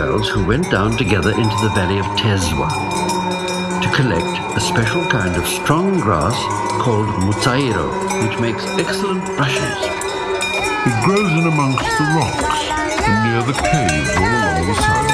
girls who went down together into the valley of Tezwa to collect a special kind of strong grass called mutsairo, which makes excellent brushes. It grows in amongst the rocks and near the caves all along the side